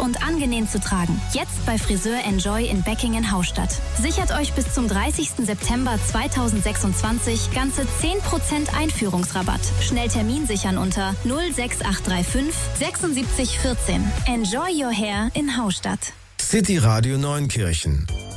und angenehm zu tragen. Jetzt bei Friseur Enjoy in Beckingen-Haustadt. Sichert euch bis zum 30. September 2026 ganze 10% Einführungsrabatt. Schnell Termin sichern unter 06835 76 14. Enjoy your hair in Haustadt. City Radio Neunkirchen